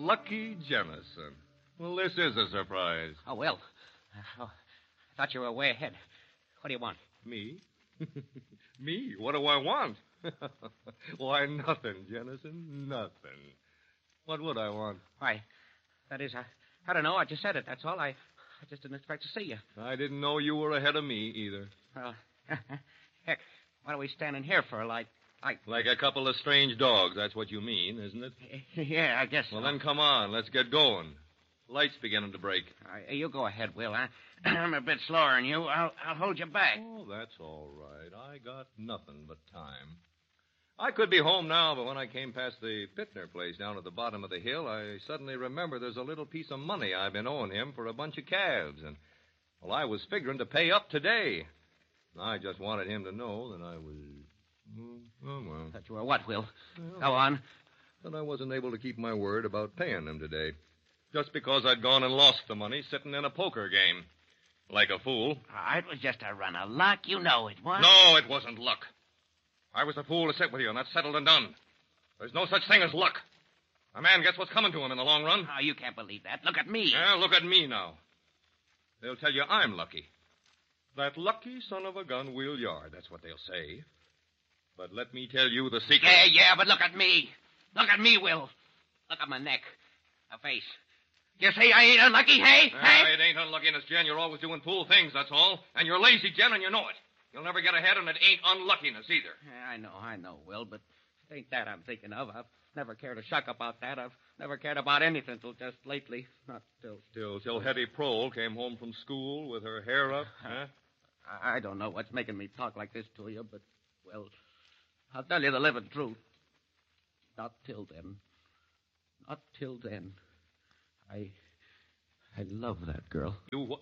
Lucky Jennison. Well, this is a surprise. Oh, Will. I thought you were way ahead. What do you want? Me? Me? What do I want? Why, nothing, Jennison. Nothing. What would I want? Why, that is, I don't know. I just said it. That's all. I just didn't expect to see you. I didn't know you were ahead of me, either. Well, heck, what are we standing here for? Like a couple of strange dogs, that's what you mean, isn't it? Yeah, I guess so. Well, then come on. Let's get going. Light's beginning to break. You go ahead, Will. I'm a bit slower than you. I'll hold you back. Oh, that's all right. I got nothing but time. I could be home now, but when I came past the Pittner place down at the bottom of the hill, I suddenly remembered there's a little piece of money I've been owing him for a bunch of calves. And, well, I was figuring to pay up today. I just wanted him to know that I was... Oh, well. That you were what, Will? Go on. That I wasn't able to keep my word about paying him today. Just because I'd gone and lost the money sitting in a poker game. Like a fool. It was just a run of luck. You know it was. No, it wasn't luck. I was a fool to sit with you, and that's settled and done. There's no such thing as luck. A man gets what's coming to him in the long run. Oh, you can't believe that. Look at me. Yeah, look at me now. They'll tell you I'm lucky. That lucky son of a gun Will Yard, that's what they'll say. But let me tell you the secret. Yeah, but look at me. Look at me, Will. Look at my neck. My face. You say I ain't unlucky, hey? Hey? It ain't unluckiness, Jen. You're always doing fool things, that's all. And you're lazy, Jen, and you know it. You'll never get ahead, and it ain't unluckiness either. Yeah, I know, Will, but it ain't that I'm thinking of. I've never cared a shuck about that. I've never cared about anything till just lately. Not till... Till Hetty Prohl came home from school with her hair up, huh? I don't know what's making me talk like this to you, but, well, I'll tell you the living truth. Not till then. Not till then. I love that girl. You what?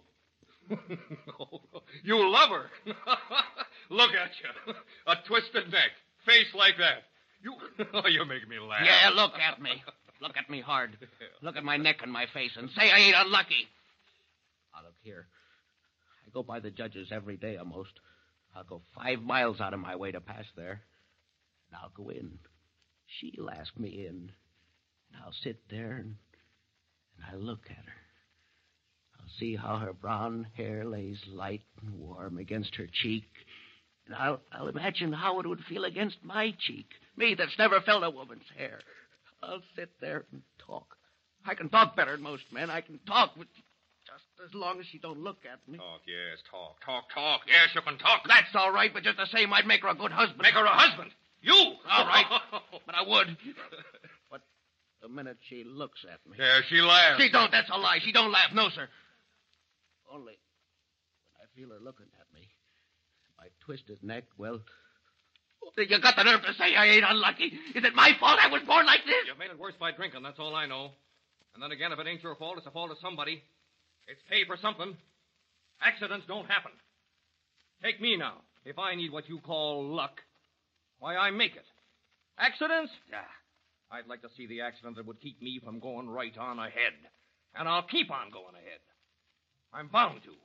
You love her? Look at you. A twisted neck. Face like that. You're making me laugh. Yeah, look at me. Look at me hard. Look at my neck and my face and say I ain't unlucky. Now, look here. I go by the judges every day almost. I'll go 5 miles out of my way to pass there. And I'll go in. She'll ask me in. And I'll sit there and I'll look at her. I'll see how her brown hair lays light and warm against her cheek. And I'll imagine how it would feel against my cheek. Me that's never felt a woman's hair. I'll sit there and talk. I can talk better than most men. I can talk, but just as long as she don't look at me. Talk, yes, talk. Yes, you can talk. That's all right, but just the same, I'd make her a good husband. Make her a husband? You? All right, but I would. But the minute she looks at me... Yeah, she laughs. She don't, that's a lie. She don't laugh, no, sir. Only when I feel her looking at me, my twisted neck, well... You got the nerve to say I ain't unlucky. Is it my fault I was born like this? You've made it worse by drinking, that's all I know. And then again, if it ain't your fault, it's the fault of somebody. It's pay for something. Accidents don't happen. Take me now. If I need what you call luck, why, I make it. Accidents? Yeah. I'd like to see the accident that would keep me from going right on ahead. And I'll keep on going ahead. I'm bound to.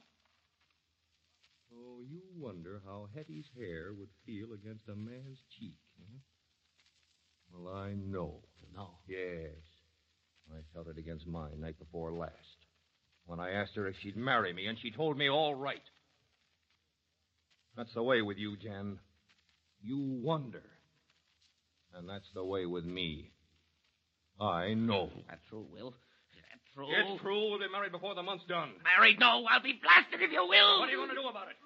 Oh, you wonder how Hetty's hair would feel against a man's cheek, huh? Well, I know. No. Yes. I felt it against mine night before last. When I asked her if she'd marry me, and she told me all right. That's the way with you, Jen. You wonder. And that's the way with me. I know. That's true, Will. That's true. It's true. We'll be married before the month's done. Married? No, I'll be blasted if you will. What are you going to do about it?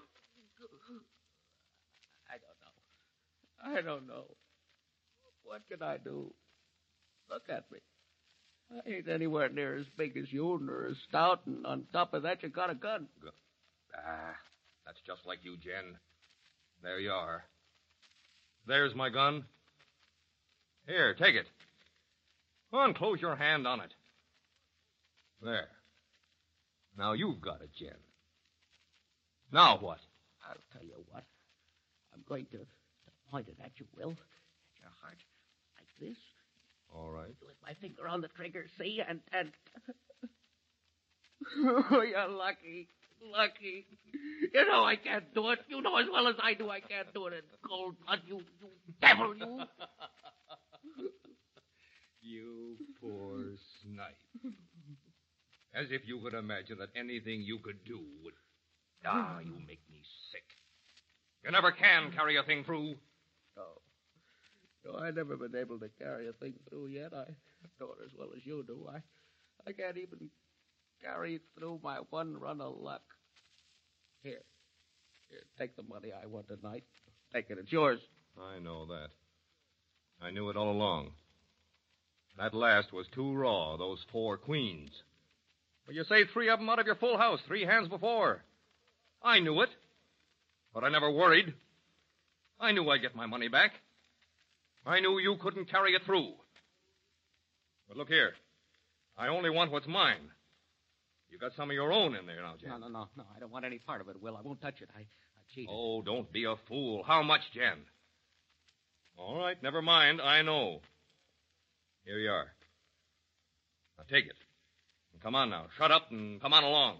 I don't know. What can I do? Look at me. I ain't anywhere near as big as you, nor as stout, and on top of that, you got a gun. That's just like you, Jen. There you are. There's my gun. Here, take it. Go on, close your hand on it. There. Now you've got it, Jen. Now what? I'll tell you what. I'm going to point it at you, Will. At your heart. Like this. All right. With my finger on the trigger, see? And... Oh, you're lucky. Lucky. You know I can't do it. You know as well as I do I can't do it in cold blood. You devil, you. You poor snipe. As if you could imagine that anything you could do would... you make me sick. You never can carry a thing through. No, I've never been able to carry a thing through yet. I know it as well as you do. I can't even carry through my one run of luck. Here, take the money I won tonight. Take it, it's yours. I know that. I knew it all along. That last was too raw, those 4 queens. But you saved 3 of them out of your full house 3 hands before. I knew it. But I never worried. I knew I'd get my money back. I knew you couldn't carry it through. But look here. I only want what's mine. You got some of your own in there now, Jen. No. I don't want any part of it, Will. I won't touch it. I cheated. Oh, don't be a fool. How much, Jen? All right, never mind. I know. Here you are. Now take it. And come on now. Shut up and come on along.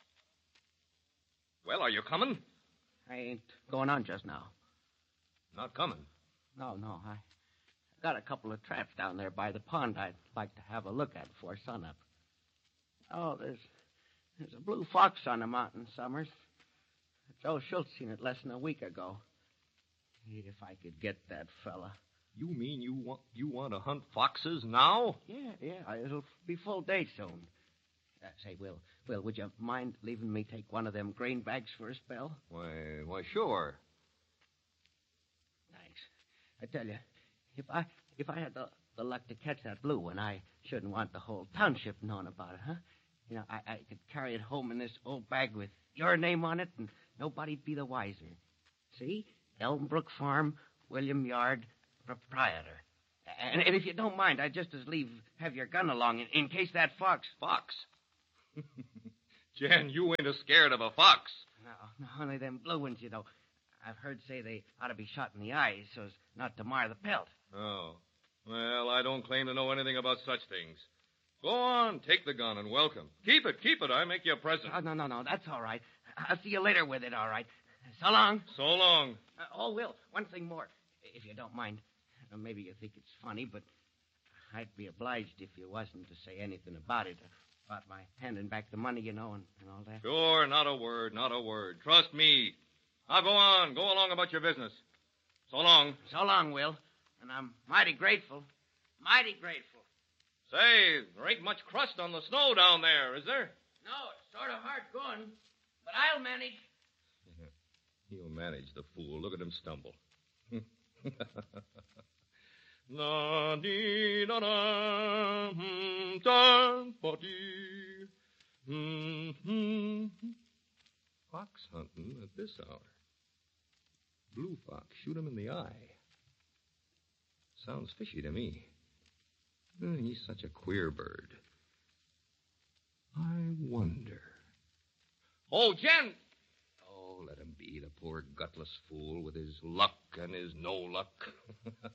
Well, are you coming? I ain't going on just now. Not coming. No. I got a couple of traps down there by the pond I'd like to have a look at before sunup. Oh, there's a blue fox on the mountain, Summers. Joe Schultz seen it less than a week ago. If I could get that fella. You mean you want to hunt foxes now? Yeah. It'll be full day soon. Say, Will, would you mind leaving me take one of them grain bags for a spell? Why, sure. Thanks. I tell you, if I had the luck to catch that blue one, I shouldn't want the whole township knowing about it, huh? You know, I could carry it home in this old bag with your name on it, and nobody'd be the wiser. See? Elmbrook Farm, William Yard, proprietor. And if you don't mind, I'd just as leave have your gun along in case that fox... Fox? Jen, you ain't scared of a fox. No, only them blue ones, you know. I've heard say they ought to be shot in the eyes so as not to mar the pelt. Oh. Well, I don't claim to know anything about such things. Go on, take the gun and welcome. Keep it. I make you a present. No, that's all right. I'll see you later with it, all right. So long. So long. Will, one thing more, if you don't mind. Maybe you think it's funny, but I'd be obliged if you wasn't to say anything about it. About my handing back the money, you know, and all that. Sure, not a word. Trust me. Now go along about your business. So long. So long, Will. And I'm mighty grateful. Mighty grateful. Say, there ain't much crust on the snow down there, is there? No, it's sort of hard going, but I'll manage. He'll manage, the fool. Look at him stumble. La dee da da, da ba dee. Fox hunting at this hour. Blue fox, shoot him in the eye. Sounds fishy to me. He's such a queer bird. I wonder. Oh, Jen! Oh, let him be, the poor gutless fool with his luck and his no luck.